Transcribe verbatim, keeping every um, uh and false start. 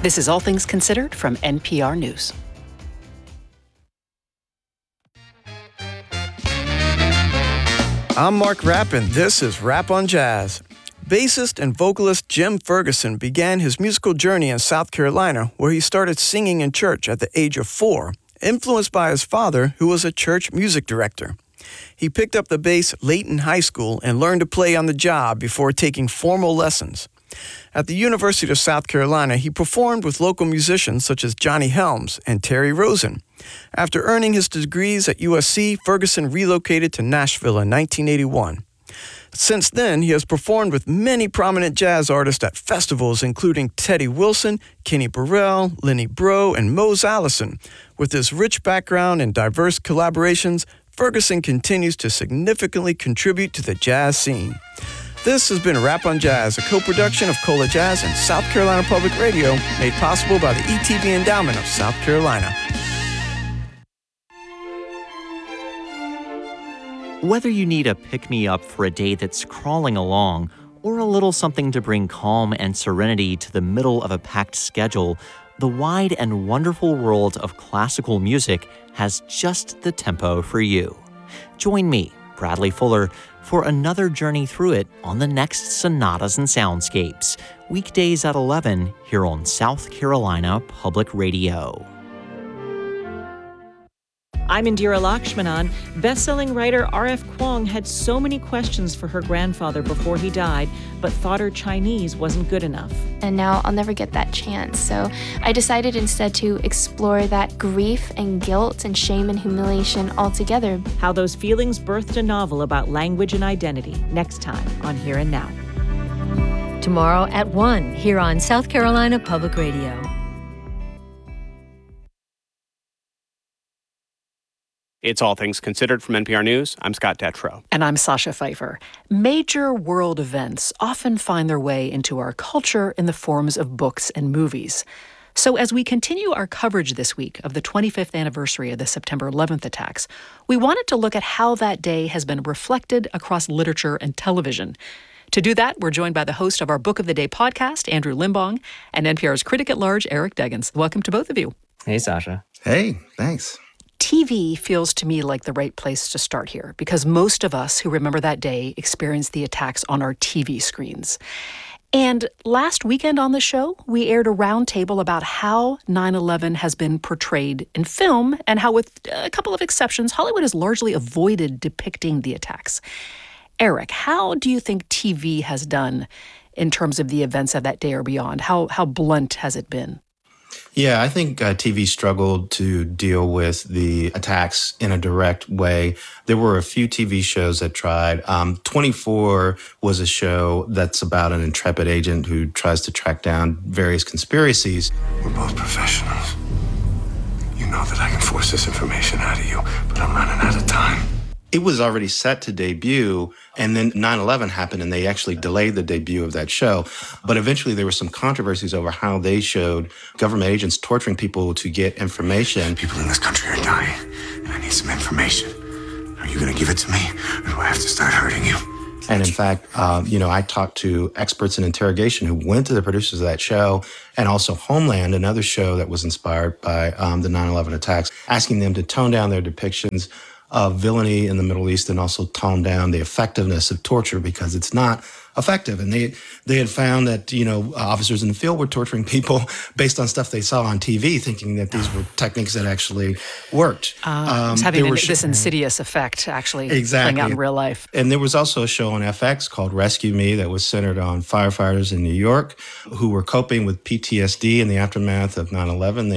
This is All Things Considered from N P R News. I'm Mark Rapp, and this is Rap on Jazz. Bassist and vocalist Jim Ferguson began his musical journey in South Carolina, where he started singing in church at the age of four, influenced by his father, who was a church music director. He picked up the bass late in high school and learned to play on the job before taking formal lessons. At the University of South Carolina, he performed with local musicians such as Johnny Helms and Terry Rosen. After earning his degrees at U S C, Ferguson relocated to Nashville in nineteen eighty-one. Since then, he has performed with many prominent jazz artists at festivals including Teddy Wilson, Kenny Burrell, Lenny Breau, and Mose Allison. With his rich background and diverse collaborations, Ferguson continues to significantly contribute to the jazz scene. This has been Rap on Jazz, a co-production of Cola Jazz and South Carolina Public Radio, made possible by the E T V Endowment of South Carolina. Whether you need a pick-me-up for a day that's crawling along, or a little something to bring calm and serenity to the middle of a packed schedule, the wide and wonderful world of classical music has just the tempo for you. Join me, Bradley Fuller, for another journey through it on the next Sonatas and Soundscapes, weekdays at eleven here on South Carolina Public Radio. I'm Indira Lakshmanan. Best-selling writer R F. Kuang had so many questions for her grandfather before he died, but thought her Chinese wasn't good enough. And now I'll never get that chance. So I decided instead to explore that grief and guilt and shame and humiliation altogether. How those feelings birthed a novel about language and identity. Next time on Here and Now. Tomorrow at one here on South Carolina Public Radio. It's All Things Considered from N P R News. I'm Scott Detrow. And I'm Sasha Pfeiffer. Major world events often find their way into our culture in the forms of books and movies. So as we continue our coverage this week of the twenty-fifth anniversary of the September eleventh attacks, we wanted to look at how that day has been reflected across literature and television. To do that, we're joined by the host of our Book of the Day podcast, Andrew Limbong, and N P R's critic at large, Eric Deggans. Welcome to both of you. Hey, Sasha. Hey, thanks. T V feels to me like the right place to start here because most of us who remember that day experienced the attacks on our T V screens. And last weekend on the show, we aired a roundtable about how nine eleven has been portrayed in film and how, with a couple of exceptions, Hollywood has largely avoided depicting the attacks. Eric, how do you think T V has done in terms of the events of that day or beyond? How, how blunt has it been? Yeah, I think uh, T V struggled to deal with the attacks in a direct way. There were a few T V shows that tried. Um, twenty-four was a show that's about an intrepid agent who tries to track down various conspiracies. We're both professionals. You know that I can force this information out of you, but I'm running out of time. It was already set to debut, and then nine eleven happened, and they actually delayed the debut of that show. But eventually there were some controversies over how they showed government agents torturing people to get information. People in this country are dying, and I need some information. Are you going to give it to me, or do I have to start hurting you? And in fact, uh, you know, I talked to experts in interrogation who went to the producers of that show, and also Homeland, another show that was inspired by um, the nine eleven attacks, asking them to tone down their depictions of villainy in the Middle East and also tone down the effectiveness of torture because it's not effective. And they they had found that, you know, officers in the field were torturing people based on stuff they saw on T V, thinking that these were techniques that actually worked. Uh, um, it's having an, sh- this insidious effect actually exactly. playing out in real life. And there was also a show on F X called Rescue Me that was centered on firefighters in New York who were coping with P T S D in the aftermath of nine eleven.